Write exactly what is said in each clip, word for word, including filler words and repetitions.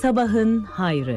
Sabahın hayrı.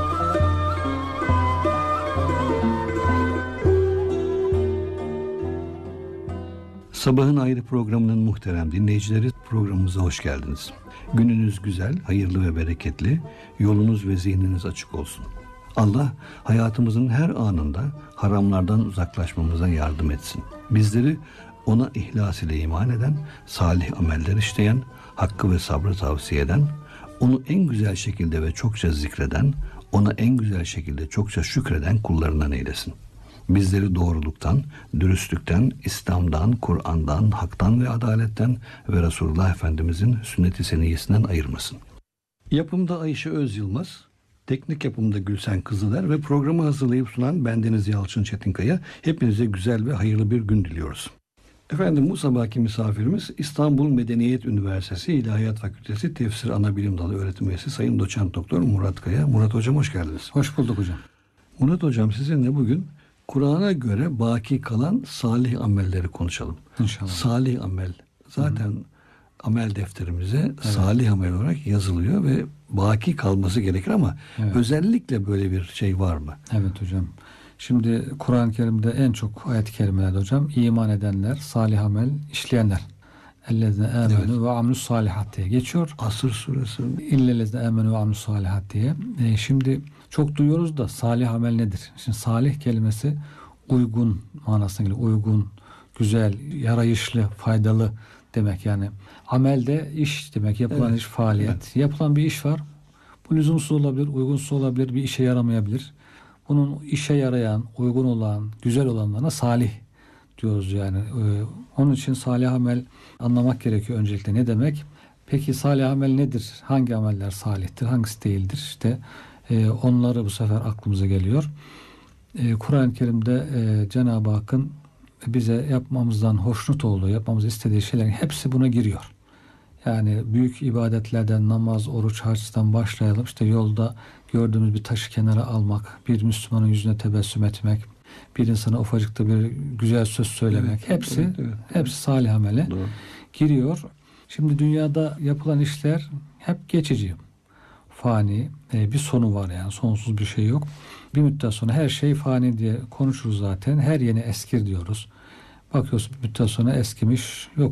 Sabahın Hayrı programının muhterem dinleyicileri, programımıza hoş geldiniz. Gününüz güzel, hayırlı ve bereketli, yolunuz ve zihniniz açık olsun. Allah hayatımızın her anında haramlardan uzaklaşmamıza yardım etsin. Bizleri ona ihlas ile iman eden, salih ameller işleyen, hakkı ve sabrı tavsiye eden, onu en güzel şekilde ve çokça zikreden, ona en güzel şekilde çokça şükreden kullarından eylesin. Bizleri doğruluktan, dürüstlükten, İslam'dan, Kur'an'dan, haktan ve adaletten ve Resulullah Efendimizin sünnet-i seniyyesinden ayırmasın. Yapımda Ayşe Öz Yılmaz, teknik yapımda Gülsen Kızıler ve programı hazırlayıp sunan bendeniz Yalçın Çetinkaya. Hepinize güzel ve hayırlı bir gün diliyoruz. Efendim, bu sabahki misafirimiz İstanbul Medeniyet Üniversitesi İlahiyat Fakültesi Tefsir Anabilim Dalı Öğretim Üyesi Sayın Doçent Doktor Murat Kaya. Murat Hocam, hoş geldiniz. Hoş bulduk hocam. Murat Hocam, sizinle bugün Kur'an'a göre baki kalan salih amelleri konuşalım. İnşallah. Salih amel zaten Hı. amel defterimize evet. salih amel olarak yazılıyor ve baki kalması gerekir ama evet. özellikle böyle bir şey var mı? Evet hocam. Şimdi Kur'an-ı Kerim'de en çok ayet-i kerimelerde hocam iman edenler, salih amel işleyenler. Ellezine amenu evet. ve amilus salihat diye geçiyor. Asr suresi. İllellezine amenu ve amilus salihat diye. E, şimdi çok duyuyoruz da salih amel nedir? Şimdi salih kelimesi uygun manasına geliyor. Uygun, güzel, yarayışlı, faydalı demek yani. Amel de iş demek. Yapılan evet. iş, faaliyet. Evet. Yapılan bir iş var. Bu lüzumsuz olabilir, uygunsuz olabilir, bir işe yaramayabilir. Bunun işe yarayan, uygun olan, güzel olanlarına salih diyoruz yani. Ee, onun için salih amel anlamak gerekiyor öncelikle. Ne demek? Peki salih amel nedir? Hangi ameller salihtir? Hangisi değildir? İşte e, onları bu sefer aklımıza geliyor. E, Kur'an-ı Kerim'de e, Cenab-ı Hakk'ın bize yapmamızdan hoşnut olduğu, yapmamızı istediği şeylerin hepsi buna giriyor. Yani büyük ibadetlerden namaz, oruç, haçtan başlayalım. İşte yolda gördüğümüz bir taşı kenara almak, bir Müslümanın yüzüne tebessüm etmek, bir insana ufacıkta bir güzel söz söylemek. Evet, hepsi evet, evet. hepsi salih amele Doğru. giriyor. Şimdi dünyada yapılan işler hep geçici, fani, bir sonu var yani sonsuz bir şey yok. Bir müddet sonra her şey fani diye konuşuruz zaten. Her yeni eskir diyoruz. Bakıyorsun bir müddet sonra eskimiş yok.